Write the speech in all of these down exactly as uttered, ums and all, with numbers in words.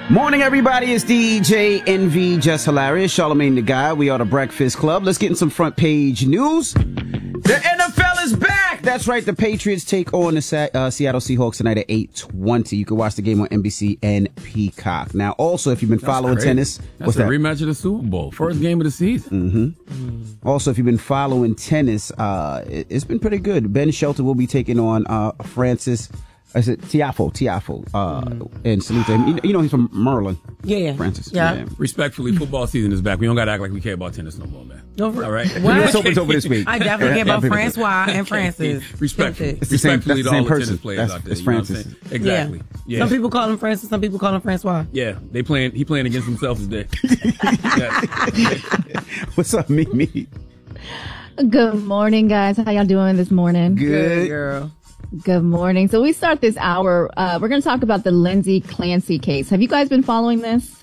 Morning, everybody. It's D J N V, Just Hilarious, Charlamagne the Guy. We are the Breakfast Club. Let's get in some front page news. The N F L is back. That's right. The Patriots take on the Sa- uh, Seattle Seahawks tonight at eight twenty. You can watch the game on N B C and Peacock. Now, also, if you've been That's following crazy. tennis, That's what's a that? rematch of the Super Bowl, first game of the season. Mm-hmm. Also, if you've been following tennis, uh, it, it's been pretty good. Ben Shelton will be taking on uh, Francis. Is it Tiafo? Tiafo. Uh, mm. And salute to him. You know, you know he's from Maryland. Yeah, yeah. Francis. Yeah. yeah. Respectfully, football season is back. We don't got to act like we care about tennis no more, man. No, for, all right. What? It's over this week. I definitely care about Francois and Francis. Respectfully. It's the same, Respectfully that's to the all same the person. tennis players That's, out there. it's You know what I'm Francis. saying? Exactly. Yeah. Yeah. Some people call him Francis. Some people call him Francois. Yeah. They playing. He playing against himself today. What's up, Mimi? Good morning, guys. How y'all doing this morning? Good, Good girl. Good morning. So we start this hour. Uh, we're going to talk about the Lindsay Clancy case. Have you guys been following this?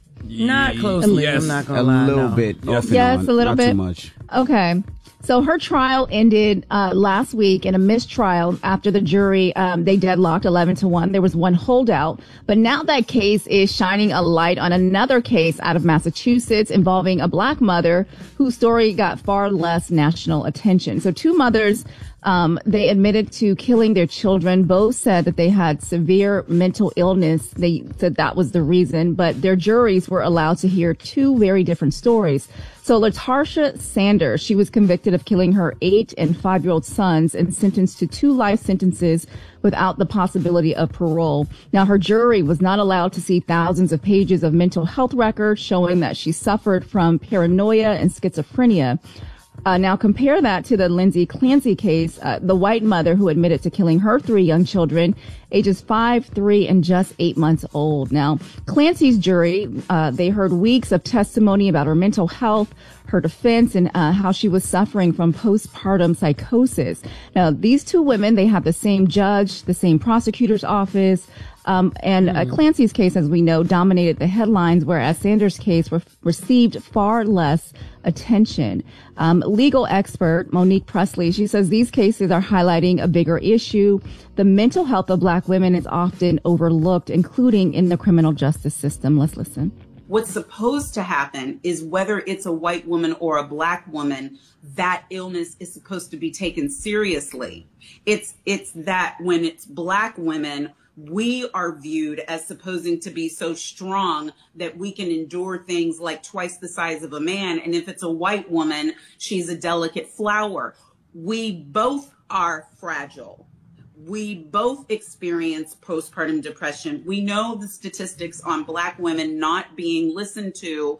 Not closely. Yes. I'm not going A to lie. little no. bit. Yes. Off and Yes, on. a little Not bit. too much. Okay. So her trial ended uh, last week in a mistrial after the jury, um, they deadlocked eleven to one. There was one holdout. But now that case is shining a light on another case out of Massachusetts involving a black mother whose story got far less national attention. So two mothers, um, they admitted to killing their children. Both said that they had severe mental illness. They said that was the reason, but their juries were allowed to hear two very different stories. So LaTarsha Sanders, she was convicted of killing her eight and five-year-old sons and sentenced to two life sentences without the possibility of parole. Now, her jury was not allowed to see thousands of pages of mental health records showing that she suffered from paranoia and schizophrenia. Uh, now compare that to the Lindsay Clancy case, uh, the white mother who admitted to killing her three young children, ages five, three, and just eight months old. Now, Clancy's jury, uh, they heard weeks of testimony about her mental health, her defense, and uh, how she was suffering from postpartum psychosis. Now, these two women, they have the same judge, the same prosecutor's office. Um, and uh, Clancy's case, as we know, dominated the headlines, whereas Sanders' case re- received far less attention. Um, legal expert Monique Presley, she says these cases are highlighting a bigger issue. The mental health of black women is often overlooked, including in the criminal justice system. Let's listen. What's supposed to happen is whether it's a white woman or a black woman, that illness is supposed to be taken seriously. It's, it's that when it's black women, we are viewed as supposing to be so strong that we can endure things like twice the size of a man. And if it's a white woman, she's a delicate flower. We both are fragile. We both experience postpartum depression. We know the statistics on black women not being listened to.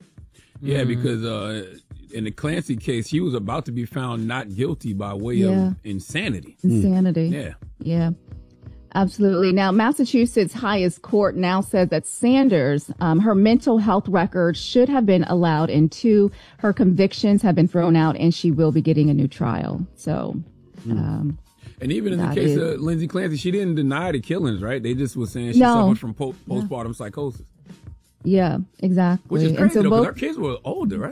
Yeah, because uh, in the Clancy case, he was about to be found not guilty by way Yeah. of insanity. Insanity. Yeah. Yeah. Absolutely. Now, Massachusetts highest court now says that Sanders, um, her mental health record should have been allowed in two. Her convictions have been thrown out and she will be getting a new trial. So, um, And even in the That case is- of Lindsay Clancy, she didn't deny the killings, right? They just were saying she No. suffered from po- postpartum psychosis, yeah, exactly. which is And crazy so though, because both her kids were older, right?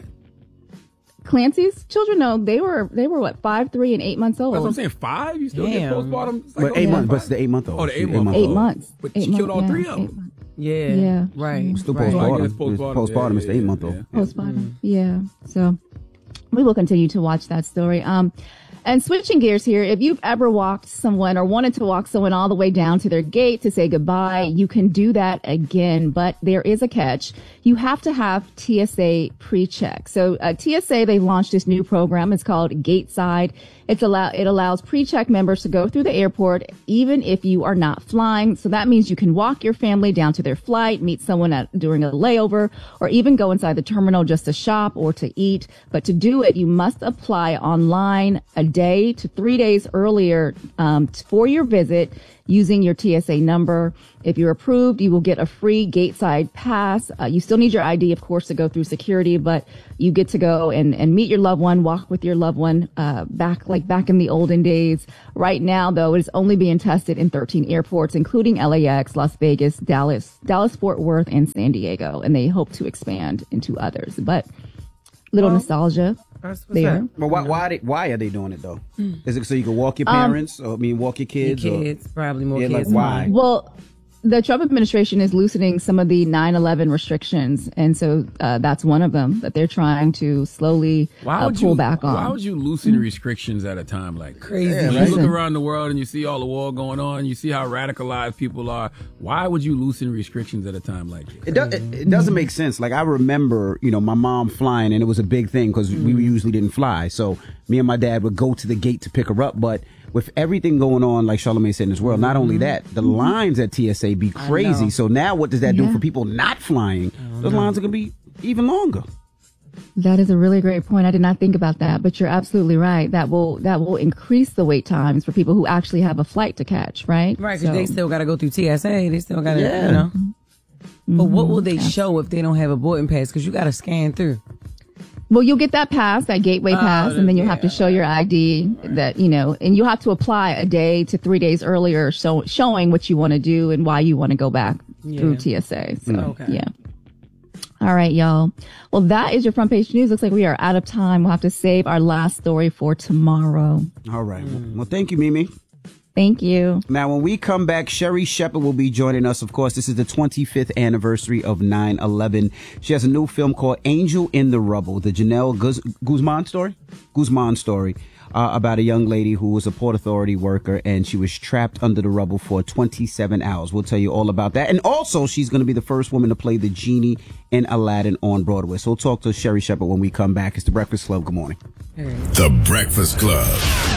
Clancy's children, no, they were, they were what, five, three, and eight months old. That's what I'm saying. Five? You still get Damn. postpartum psychosis? But eight Yeah. months, but it's the eight month old. Oh, the eight Eight month month Eight old. months. But eight she killed months, all yeah, three of eight them. months. Yeah. Yeah. Right. Still right. So I postpartum. guess postpartum. It's postpartum, it's the eight month old. yeah. Postpartum. Yeah. So we will continue to watch that story. Um, and switching gears here, if you've ever walked someone or wanted to walk someone all the way down to their gate to say goodbye, you can do that again. But there is a catch. You have to have T S A pre-check. So uh, T S A, they launched this new program. It's called Gateside. It's allow it allows pre-check members to go through the airport even if you are not flying. So that means you can walk your family down to their flight, meet someone at, during a layover, or even go inside the terminal just to shop or to eat. But to do it, you must apply online a day to three days earlier um, for your visit using your T S A number. If you're approved, you will get a free Gateside pass. Uh, you still need your I D, of course, to go through security, but you get to go and, and meet your loved one, walk with your loved one, uh, back, like back in the olden days. Right now, though, it is only being tested in thirteen airports, including L A X, Las Vegas, Dallas, Dallas, Fort Worth, and San Diego. And they hope to expand into others, but little Well, nostalgia That's what's there. up. But why, why, are they, why are they doing it though? Is it so you can walk your parents, or I mean, walk your kids? Your or- kids, probably more Yeah, like, kids. than why? mine. Well, the Trump administration is loosening some of the nine eleven restrictions. And so uh, that's one of them that they're trying to slowly uh, pull you, back on. Why would you loosen restrictions at a time like this? Crazy. Yeah, right? you look around the world and you see all the war going on, you see how radicalized people are. Why would you loosen restrictions at a time like this? It, do, it, it doesn't make sense. Like, I remember, you know, my mom flying, and it was a big thing because mm. we usually didn't fly. So me and my dad would go to the gate to pick her up. But with everything going on, like Charlamagne said in this world, not only that, the lines at T S A be crazy. So now what does that yeah. do for people not flying? Those know. lines are going to be even longer. That is a really great point. I did not think about that, but you're absolutely right. That will that will increase the wait times for people who actually have a flight to catch, right? Right, because so. they still got to go through T S A. They still got to, yeah. you know. Mm-hmm. But what will they show if they don't have a boarding pass? Because you got to scan through. Well, you'll get that pass, that gateway pass, uh, and then you'll yeah. have to show your I D that, you know, and you have to apply a day to three days earlier, so, showing what you want to do and why you want to go back yeah. through T S A. So, okay. yeah. All right, y'all. Well, that is your front page news. Looks like we are out of time. We'll have to save our last story for tomorrow. All right. Mm. Well, thank you, Mimi. Thank you. Now, when we come back, Sherri Shepherd will be joining us. Of course, this is the twenty-fifth anniversary of nine eleven. She has a new film called Angel in the Rubble, the Janelle Guz- Guzman story, Guzman story uh, about a young lady who was a Port Authority worker, and she was trapped under the rubble for twenty-seven hours. We'll tell you all about that. And also, she's going to be the first woman to play the genie in Aladdin on Broadway. So we'll talk to Sherri Shepherd when we come back. It's The Breakfast Club. Good morning. The Breakfast Club.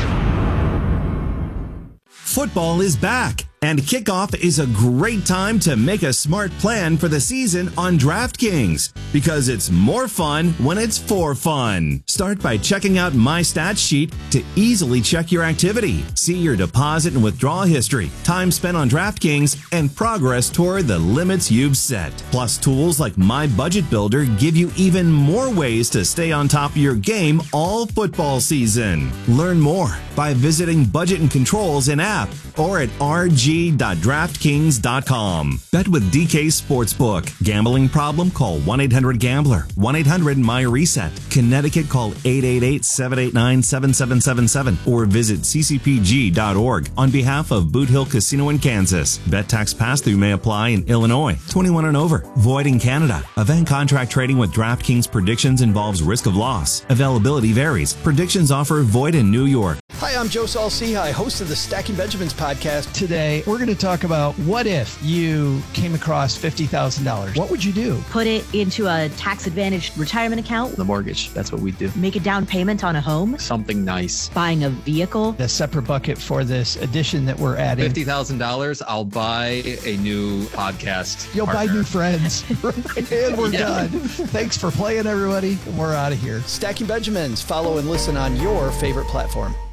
Football is back, and kickoff is a great time to make a smart plan for the season on DraftKings, because it's more fun when it's for fun. Start by checking out My Stats Sheet to easily check your activity, see your deposit and withdrawal history, time spent on DraftKings, and progress toward the limits you've set. Plus, tools like My Budget Builder give you even more ways to stay on top of your game all football season. Learn more by visiting Budget and Controls in app or at r g dot draftkings dot com. Bet with D K Sportsbook. Gambling problem? Call one eight hundred gambler. one eight hundred M Y reset. Connecticut, call eight eight eight, seven eight nine, seven seven seven seven or visit c c p g dot org on behalf of Boot Hill Casino in Kansas. Bet tax pass-through may apply in Illinois. twenty-one and over. Void in Canada. Event contract trading with DraftKings predictions involves risk of loss. Availability varies. Predictions offer void in New York. Hi, I'm Joe Saul-Sehy, host of the Stacking Benjamins podcast. Today, we're going to talk about what if you came across fifty thousand dollars. What would you do? Put it into a tax-advantaged retirement account. The mortgage, that's what we do. Make a down payment on a home. Something nice. Buying a vehicle. A separate bucket for this addition that we're adding. fifty thousand dollars, I'll buy a new podcast You'll partner. buy new friends. And we're yeah. done. Thanks for playing, everybody. We're out of here. Stacking Benjamins. Follow and listen on your favorite platform.